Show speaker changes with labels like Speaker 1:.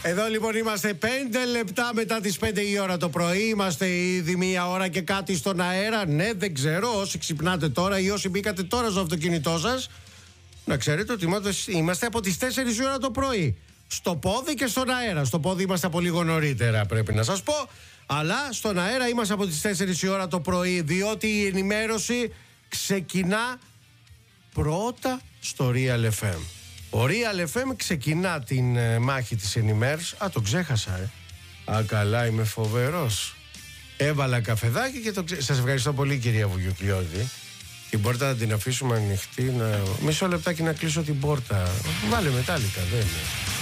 Speaker 1: Εδώ λοιπόν είμαστε 5 λεπτά μετά τις 5 η ώρα το πρωί. Είμαστε ήδη 1 ώρα και κάτι στον αέρα. Ναι, δεν ξέρω όσοι ξυπνάτε τώρα ή όσοι μπήκατε τώρα στο αυτοκίνητό σας, να ξέρετε ότι είμαστε από τις 4 η ώρα το πρωί. Στο πόδι και στον αέρα. Στο πόδι είμαστε από λίγο νωρίτερα, πρέπει να σας πω. Αλλά στον αέρα είμαστε από τις 4 η ώρα το πρωί, διότι η ενημέρωση ξεκινά πρώτα στο Real FM. Ο Real FM ξεκινά την μάχη της ενημέρωσης. Α, το ξέχασα, Α, καλά, είμαι φοβερός. Έβαλα καφεδάκι και το ξέχασα. Σας ευχαριστώ πολύ, κυρία Βουγιουκλιώδη. Την πόρτα να την αφήσουμε ανοιχτή. Μισό λεπτάκι να κλείσω την πόρτα. Βάλε μετάλλικα, δεν είναι.